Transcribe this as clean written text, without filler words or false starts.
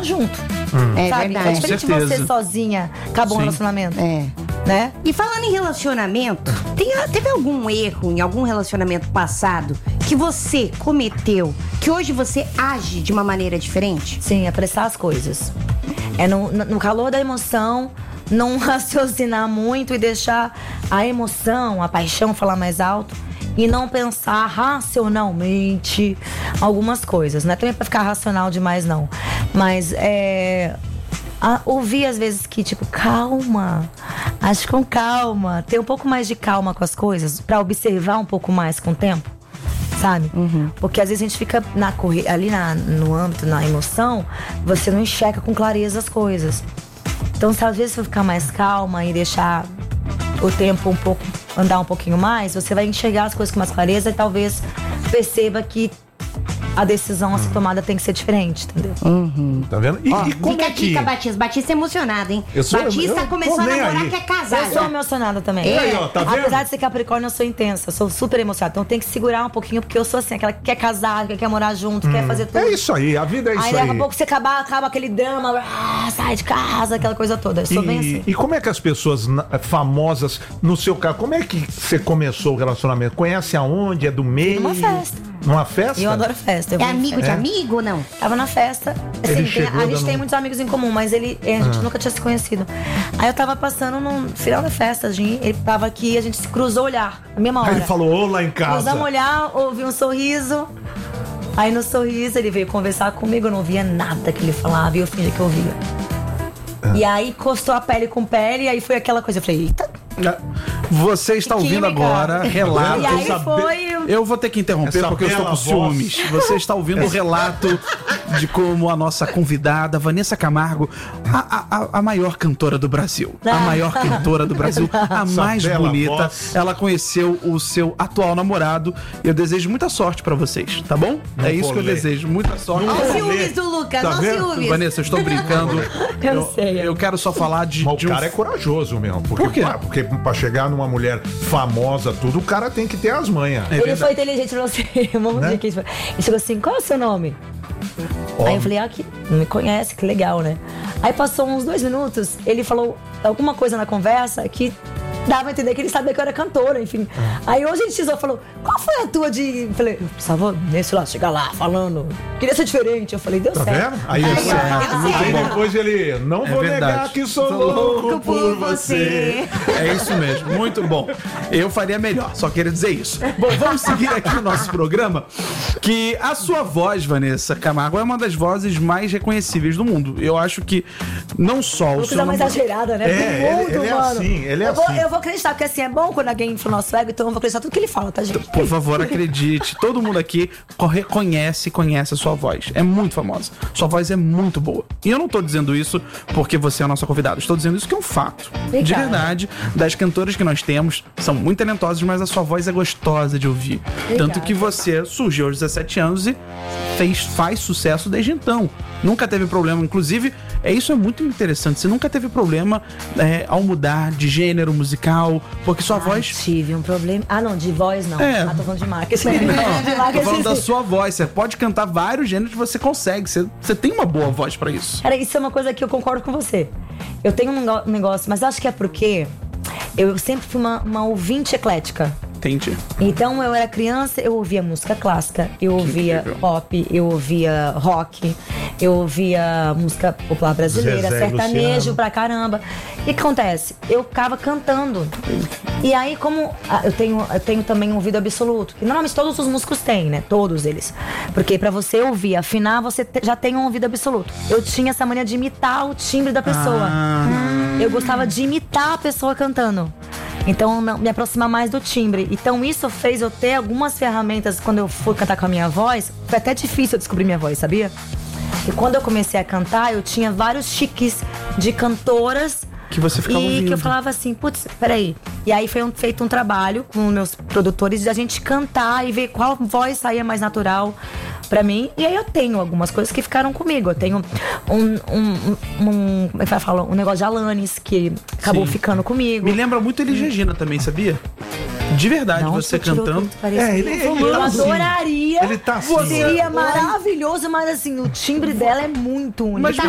junto. É sabe? verdade. É diferente de você sozinha acabar um relacionamento. Né? E falando em relacionamento, teve algum erro em algum relacionamento passado que você cometeu, que hoje você age de uma maneira diferente? Sim, apressar as coisas. É no calor da emoção, não raciocinar muito e deixar a emoção, a paixão falar mais alto e não pensar racionalmente algumas coisas. Não é também pra ficar racional demais, não. Mas ouvir às vezes que, tipo, calma, age com calma, ter um pouco mais de calma com as coisas pra observar um pouco mais com o tempo, sabe? Porque às vezes a gente fica ali no âmbito, na emoção, você não enxerga com clareza as coisas. Então, se às vezes você ficar mais calma e deixar o tempo andar um pouquinho mais, você vai enxergar as coisas com mais clareza e talvez perceba que a decisão a ser tomada tem que ser diferente, entendeu? Tá vendo? E como Fica é a que... dica, Batista. Batista é emocionada, hein? eu começou a tô nem namorar, aí. quer casar. Eu sou emocionada também. Aí, ó, tá vendo? Apesar de ser Capricórnio, eu sou intensa, eu sou super emocionada. Então tem que segurar um pouquinho, porque eu sou assim, aquela que quer casar, que quer morar junto, quer fazer tudo. É isso aí, a vida é isso Aí aí. daqui a pouco você acaba aquele drama, sai de casa, aquela coisa toda. Eu sou bem assim. E como é que as pessoas famosas, no seu caso, como é que você começou o relacionamento? Conhece aonde? É do meio? Numa festa. Numa festa? E eu adoro festa. Eu É vou em amigo festa. de amigo ou não? Tava na festa. Ele Assim, chegou a gente dando tem um- muitos amigos em comum, mas a gente nunca tinha se conhecido. Aí eu tava passando no final da festa, ele tava aqui, a gente se cruzou o olhar, na mesma hora. Aí ele falou, ô, lá em casa. Cruzamos o olhar, ouvi um sorriso. Aí no sorriso ele veio conversar comigo, eu não via nada que ele falava e eu fingi que eu ouvia. E aí encostou a pele com pele, e aí foi aquela coisa, eu falei, eita. Você está ouvindo química. agora relato. E aí foi... Eu vou ter que interromper Essa porque eu estou bela com ciúmes. Você está ouvindo o relato de como a nossa convidada, Vanessa Camargo, a maior cantora do Brasil. A maior cantora do Brasil, a Essa mais bela bonita. voz. Ela conheceu o seu atual namorado. E eu desejo muita sorte pra vocês, tá bom? É isso que eu vou ler. desejo. Muita sorte. Não Olha vou os ciúmes ler. do Lucas, Tá olha os vendo? ciúmes. Vanessa, eu estou brincando. Eu sei. Eu quero só falar de Mas o um cara é corajoso mesmo. Porque, Por quê? Porque pra chegar numa mulher famosa, tudo, o cara tem que ter as manhas. Ele foi inteligente pra você. Né? Ele chegou assim, qual é o seu nome? Aí eu falei, que não me conhece, que legal, né? Aí passou uns 2 minutos, ele falou alguma coisa na conversa que dava a entender que ele sabia que eu era cantora, enfim. Aí hoje a gente falou, qual foi a tua de... Eu falei, eu precisava, sei lá, chegar lá falando, queria ser diferente. Eu falei, deu Tá certo. vendo? Aí depois ele, não vou negar verdade. que sou louco por você. É isso mesmo, muito bom. Eu faria melhor, só queria dizer isso. Bom, vamos seguir aqui no nosso programa, que a sua voz, Vanessa Camargo, é uma das vozes mais reconhecíveis do mundo. Eu acho que não só o Lucas seu é uma namorado... exagerada, né? É, Muito, ele é mano. assim, ele é eu vou, assim. Eu vou acreditar, porque assim, é bom quando alguém fala nosso ego, então eu vou acreditar tudo que ele fala, tá, gente? Por favor, acredite. Todo mundo aqui conhece a sua voz. É muito famosa. Sua voz é muito boa. E eu não tô dizendo isso porque você é a nossa convidada. Estou dizendo isso que é um fato. Obrigada. De verdade, das cantoras que nós temos, são muito talentosas, mas a sua voz é gostosa de ouvir. Tanto que você surgiu aos 17 anos e faz sucesso desde então. Nunca teve problema. Inclusive, isso é muito interessante. Você nunca teve problema ao mudar de gênero musical, porque sua voz... Tive um problema. Ah, não, de voz não. É. Tô falando de marketing. Não, De tô marketing, falando da sim. sua voz. Você pode cantar vários gêneros, você consegue. Você tem uma boa voz pra isso. Cara, isso é uma coisa que eu concordo com você. Eu tenho um negócio, mas acho que é porque eu sempre fui uma ouvinte eclética. Entendi. Então eu era criança, eu ouvia música clássica, eu ouvia incrível. pop, eu ouvia rock, eu ouvia música popular brasileira, Zezé, sertanejo Luciano. pra caramba. E o que acontece? Eu ficava cantando. E aí, como eu tenho também um ouvido absoluto, que normalmente todos os músicos têm, né? Todos eles. Porque pra você ouvir, afinar, você já tem um ouvido absoluto. Eu tinha essa mania de imitar o timbre da pessoa. Eu gostava de imitar a pessoa cantando. Então, me aproximar mais do timbre. Então, isso fez eu ter algumas ferramentas quando eu fui cantar com a minha voz. Foi até difícil eu descobrir minha voz, sabia? E quando eu comecei a cantar, eu tinha vários chiques de cantoras. Que você ficava E ouvindo. que eu falava assim, putz, peraí. E aí foi feito um trabalho com meus produtores de a gente cantar e ver qual voz saía mais natural pra mim. E aí eu tenho algumas coisas que ficaram comigo. Eu tenho como é que vai falar? Um negócio de Alanis que acabou Sim. ficando comigo. Me lembra muito Elis Regina também, sabia? De verdade, Não, você tirou cantando. tudo, parece ele que tá eu assim. adoraria. Ele tá assim, Seria né? maravilhoso, mas assim, o timbre dela é muito único. Mas